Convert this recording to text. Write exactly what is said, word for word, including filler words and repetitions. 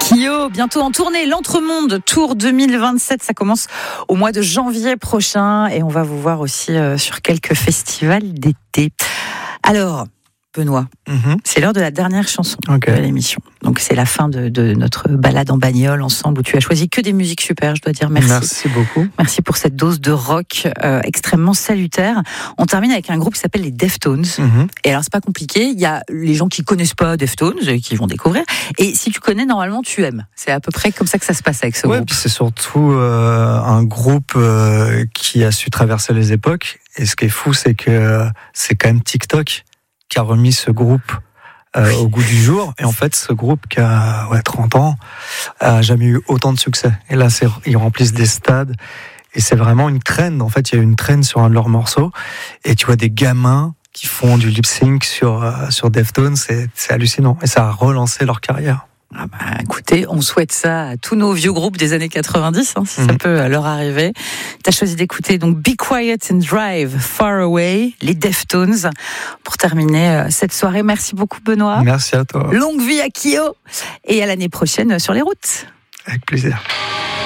Kyo, bientôt en tournée, l'Entremonde Tour deux mille vingt-sept, ça commence au mois de janvier prochain et on va vous voir aussi euh, sur quelques festivals d'été. Alors, Benoît, mm-hmm. c'est l'heure de la dernière chanson okay. de l'émission. Donc c'est la fin de, de notre balade en bagnole ensemble où tu as choisi que des musiques super, je dois dire merci. Merci beaucoup. Merci pour cette dose de rock euh, extrêmement salutaire. On termine avec un groupe qui s'appelle les Deftones. Mm-hmm. Et alors c'est pas compliqué, il y a les gens qui connaissent pas Deftones et qui vont découvrir. Et si tu connais, normalement tu aimes. C'est à peu près comme ça que ça se passe avec ce ouais, groupe. Puis c'est surtout euh, un groupe euh, qui a su traverser les époques. Et ce qui est fou, c'est que euh, c'est quand même TikTok qui a remis ce groupe euh, au goût du jour. Et en fait, ce groupe qui a ouais, trente ans a jamais eu autant de succès. Et là, c'est, ils remplissent des stades. Et c'est vraiment une traîne. En fait, il y a une traîne sur un de leurs morceaux. Et tu vois des gamins qui font du lip-sync sur, euh, sur Deftones. C'est, c'est hallucinant. Et ça a relancé leur carrière. Ah bah, écoutez, on souhaite ça à tous nos vieux groupes des années quatre-vingt-dix, hein, si mm-hmm. ça peut leur arriver. T'as choisi d'écouter donc Be Quiet and Drive Far Away, les Deftones, pour terminer cette soirée. Merci beaucoup Benoît. Merci à toi. Longue vie à Kyo et à l'année prochaine sur les routes. Avec plaisir.